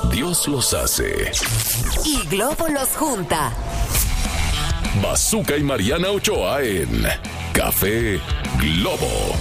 Dios los hace. Y Globo los junta. Bazooka y Mariana Ochoa en Café Globo.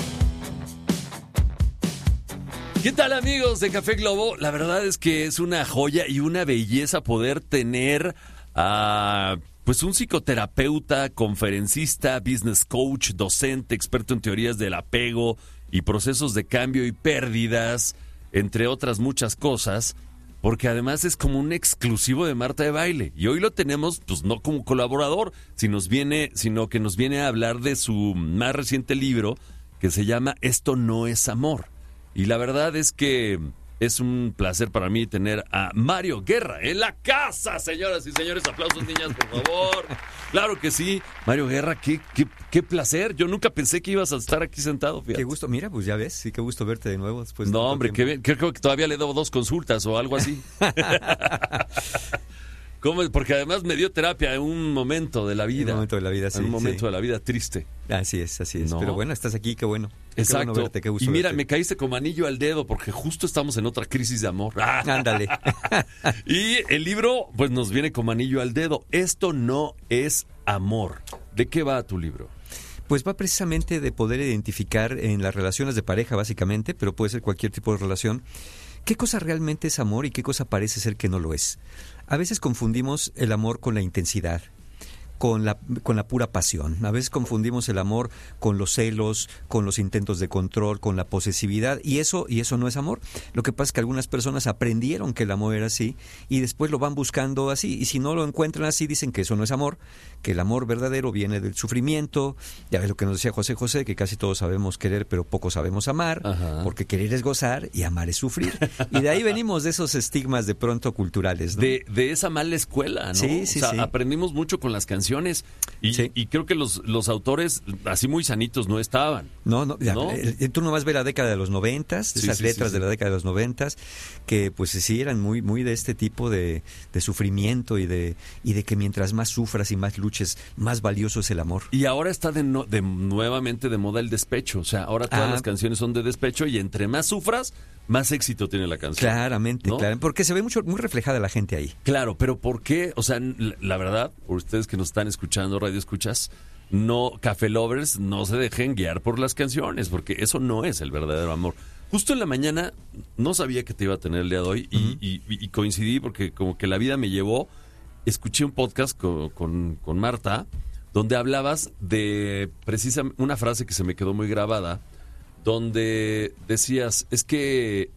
¿Qué tal, amigos de Café Globo? La verdad es que es una joya y una belleza poder tener a pues un psicoterapeuta, conferencista, business coach, docente, experto en teorías del apego y procesos de cambio y pérdidas, entre otras muchas cosas, porque además es como un exclusivo de Marta de Baile. Y hoy lo tenemos, pues no como colaborador, sino que nos viene a hablar de su más reciente libro, que se llama Esto no es amor. Y la verdad es que es un placer para mí tener a Mario Guerra en la casa, señoras y señores. Aplausos, niñas, por favor. Claro que sí. Mario Guerra, qué placer. Yo nunca pensé que ibas a estar aquí sentado, fíjate. Qué gusto. Mira, pues ya ves, sí, qué gusto verte de nuevo después de No, tanto hombre, tiempo. creo que todavía le debo 2 consultas o algo así. ¿Cómo? Porque además me dio terapia en un momento de la vida. En un momento de la vida, sí. En un momento sí. de la vida triste. Así es. No. Pero bueno, estás aquí, qué bueno. Exacto. Qué bueno verte, qué gusto y mira, verte. me caíste como anillo al dedo porque justo estamos en otra crisis de amor. Ándale. Y el libro, pues nos viene como anillo al dedo. Esto no es amor. ¿De qué va tu libro? Pues va precisamente de poder identificar en las relaciones de pareja, básicamente, pero puede ser cualquier tipo de relación, qué cosa realmente es amor y qué cosa parece ser que no lo es. A veces confundimos el amor con la intensidad, con la pura pasión. A veces confundimos el amor con los celos, con los intentos de control, con la posesividad, y eso no es amor. Lo que pasa es que algunas personas aprendieron que el amor era así y después lo van buscando así, y si no lo encuentran así dicen que eso no es amor, que el amor verdadero viene del sufrimiento. Ya ves lo que nos decía José José, que casi todos sabemos querer pero poco sabemos amar. Ajá. Porque querer es gozar y amar es sufrir. Y de ahí venimos de esos estigmas de pronto culturales, ¿no? De esa mala escuela, ¿no? Sí, o sea, sí. Aprendimos mucho con las canciones y, sí. y creo que los autores así muy sanitos no estaban. No, ¿no? Tú nomás ves la década de los 90s, esas letras de la década de los 90s, que pues sí eran muy, muy de este tipo de sufrimiento y de que mientras más sufras y más luches, más valioso es el amor. Y ahora está nuevamente de moda el despecho. O sea, ahora todas las canciones son de despecho y entre más sufras, más éxito tiene la canción. Claramente, ¿no? Claro, porque se ve muy reflejada la gente ahí. Claro, pero ¿por qué? O sea, la verdad, por ustedes que nos están escuchando, radio escuchas, no, Café Lovers, no se dejen guiar por las canciones, porque eso no es el verdadero amor. Justo en la mañana, no sabía que te iba a tener el día de hoy y coincidí porque como que la vida me llevó, escuché un podcast con Marta, donde hablabas de precisamente una frase que se me quedó muy grabada, donde decías, es que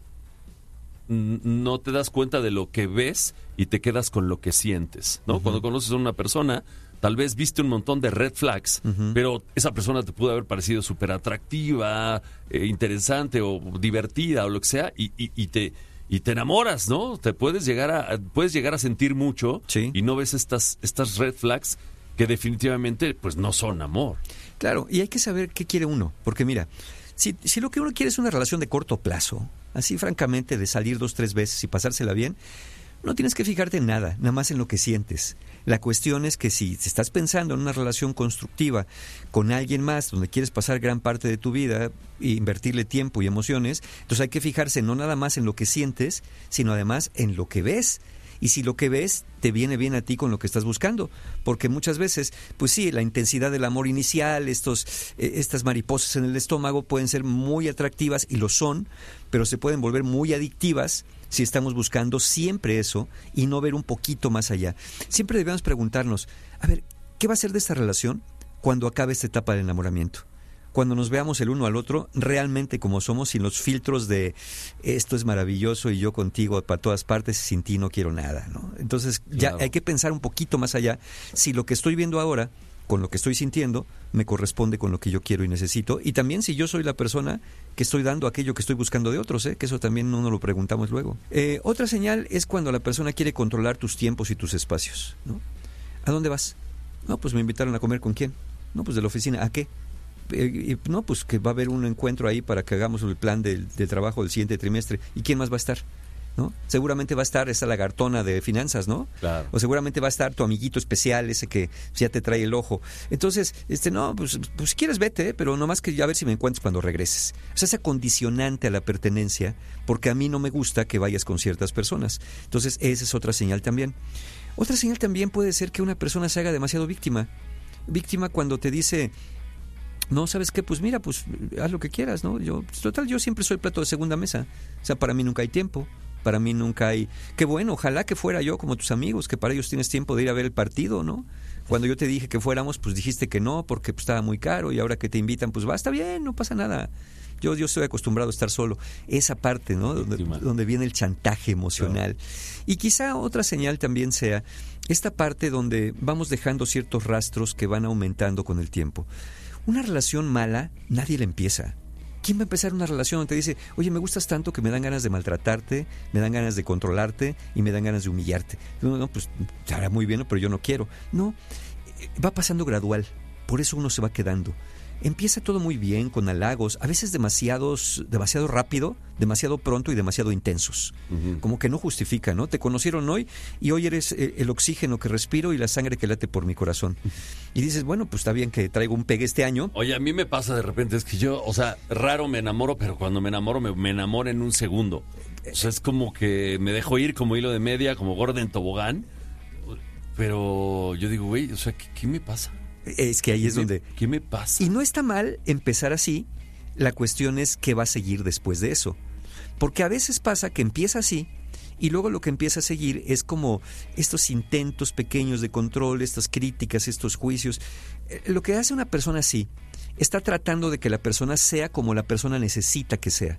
no te das cuenta de lo que ves y te quedas con lo que sientes, ¿no? Cuando conoces a una persona, tal vez viste un montón de red flags, pero esa persona te pudo haber parecido súper atractiva, interesante o divertida o lo que sea, y te enamoras, ¿no? Te puedes llegar a sentir mucho, sí. Y no ves estas red flags que definitivamente pues no son amor. Claro, y hay que saber qué quiere uno, porque mira, si lo que uno quiere es una relación de corto plazo, así francamente de salir 2, 3 veces y pasársela bien, no tienes que fijarte en nada más en lo que sientes. La cuestión es que si estás pensando en una relación constructiva con alguien más, donde quieres pasar gran parte de tu vida e invertirle tiempo y emociones, entonces hay que fijarse no nada más en lo que sientes, sino además en lo que ves. Y si lo que ves te viene bien a ti con lo que estás buscando, porque muchas veces, pues sí, la intensidad del amor inicial, estas mariposas en el estómago pueden ser muy atractivas y lo son, pero se pueden volver muy adictivas si estamos buscando siempre eso y no ver un poquito más allá. Siempre debemos preguntarnos, a ver, ¿qué va a ser de esta relación cuando acabe esta etapa del enamoramiento? Cuando nos veamos el uno al otro realmente como somos, sin los filtros de esto es maravilloso y yo contigo para todas partes y sin ti no quiero nada, ¿no? Entonces ya hay que pensar un poquito más allá si lo que estoy viendo ahora con lo que estoy sintiendo me corresponde con lo que yo quiero y necesito, y también si yo soy la persona que estoy dando aquello que estoy buscando de otros, que eso también no nos lo preguntamos luego. Otra señal es cuando la persona quiere controlar tus tiempos y tus espacios, ¿no? ¿A dónde vas? No, pues me invitaron a comer. ¿Con quién? No, pues de la oficina. ¿A qué? No, pues que va a haber un encuentro ahí para que hagamos el plan del trabajo del siguiente trimestre. ¿Y quién más va a estar? ¿no? Seguramente va a estar esa lagartona de finanzas, ¿no? Claro. O seguramente va a estar tu amiguito especial, ese que ya te trae el ojo. Entonces, no, pues si quieres vete, pero nomás que ya a ver si me encuentras cuando regreses. O sea, esa condicionante a la pertenencia, porque a mí no me gusta que vayas con ciertas personas. Entonces, esa es otra señal también. Otra señal también puede ser que una persona se haga demasiado víctima. Víctima cuando te dice... No, ¿sabes qué? Pues mira, pues haz lo que quieras, ¿no? Yo siempre soy plato de segunda mesa. O sea, para mí nunca hay tiempo. Para mí nunca hay... Qué bueno, ojalá que fuera yo como tus amigos, que para ellos tienes tiempo de ir a ver el partido, ¿no? Cuando yo te dije que fuéramos, pues dijiste que no, porque pues, estaba muy caro, y ahora que te invitan, pues va, está bien, no pasa nada. Yo estoy acostumbrado a estar solo. Esa parte, ¿no? Donde viene el chantaje emocional. Claro. Y quizá otra señal también sea esta parte donde vamos dejando ciertos rastros que van aumentando con el tiempo. Una relación mala, nadie la empieza. ¿Quién va a empezar una relación donde te dice, oye, me gustas tanto que me dan ganas de maltratarte, me dan ganas de controlarte y me dan ganas de humillarte? No, pues estará muy bien, pero yo no quiero. No, va pasando gradual, por eso uno se va quedando. Empieza todo muy bien, con halagos, a veces demasiado rápido, demasiado pronto y demasiado intensos. Uh-huh. Como que no justifica, ¿no? Te conocieron hoy y hoy eres el oxígeno que respiro y la sangre que late por mi corazón. Y dices, bueno, pues está bien que traigo un pegue este año. Oye, a mí me pasa de repente, es que yo, o sea, raro me enamoro, pero cuando me enamoro, me enamoro en un segundo. O sea, es como que me dejo ir como hilo de media, como gorda en tobogán. Pero yo digo, güey, o sea, ¿qué me pasa? Es que ahí es donde... ¿Qué me pasa? Y no está mal empezar así, la cuestión es qué va a seguir después de eso. Porque a veces pasa que empieza así y luego lo que empieza a seguir es como estos intentos pequeños de control, estas críticas, estos juicios. Lo que hace una persona así, está tratando de que la persona sea como la persona necesita que sea.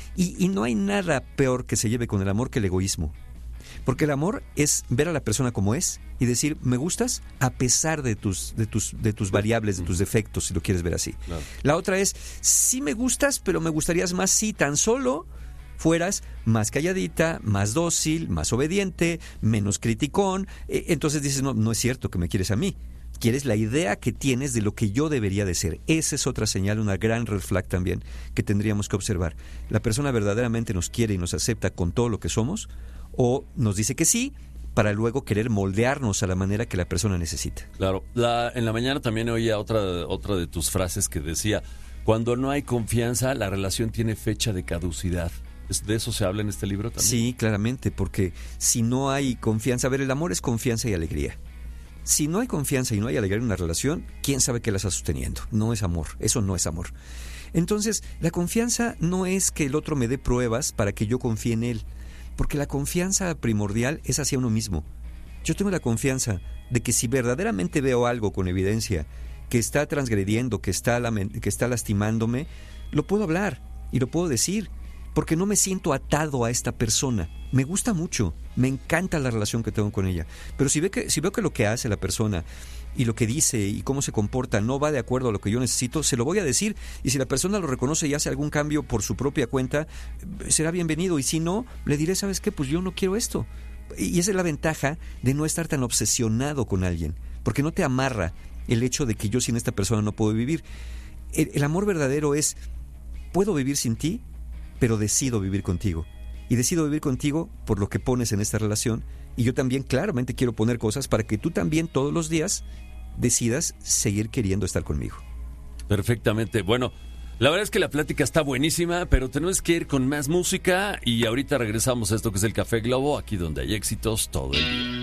Y no hay nada peor que se lleve con el amor que el egoísmo. Porque el amor es ver a la persona como es y decir, me gustas a pesar de tus variables, de tus defectos, si lo quieres ver así. Claro. La otra es, sí me gustas, pero me gustarías más si tan solo fueras más calladita, más dócil, más obediente, menos criticón. Entonces dices, no es cierto que me quieres a mí. Quieres la idea que tienes de lo que yo debería de ser. Esa es otra señal, una gran red flag también que tendríamos que observar. ¿La persona verdaderamente nos quiere y nos acepta con todo lo que somos? ¿O nos dice que sí para luego querer moldearnos a la manera que la persona necesita? Claro. En la mañana también oía otra de tus frases que decía, cuando no hay confianza, la relación tiene fecha de caducidad. ¿De eso se habla en este libro también? Sí, claramente, porque si no hay confianza... A ver, el amor es confianza y alegría. Si no hay confianza y no hay alegría en una relación, ¿quién sabe qué la está sosteniendo? No es amor, eso no es amor. Entonces, la confianza no es que el otro me dé pruebas para que yo confíe en él. Porque la confianza primordial es hacia uno mismo. Yo tengo la confianza de que si verdaderamente veo algo con evidencia que está transgrediendo, que está lastimándome, lo puedo hablar y lo puedo decir, porque no me siento atado a esta persona. Me gusta mucho, me encanta la relación que tengo con ella. Pero si veo que lo que hace la persona y lo que dice y cómo se comporta no va de acuerdo a lo que yo necesito, se lo voy a decir. Y si la persona lo reconoce y hace algún cambio por su propia cuenta, será bienvenido. Y si no, le diré, ¿sabes qué? Pues yo no quiero esto. Y esa es la ventaja de no estar tan obsesionado con alguien, porque no te amarra el hecho de que yo sin esta persona no puedo vivir. El amor verdadero es, puedo vivir sin ti, pero decido vivir contigo. Y decido vivir contigo por lo que pones en esta relación. Y yo también claramente quiero poner cosas para que tú también todos los días decidas seguir queriendo estar conmigo. Perfectamente. Bueno, la verdad es que la plática está buenísima, pero tenemos que ir con más música y ahorita regresamos a esto que es el Café Globo, aquí donde hay éxitos todo el día.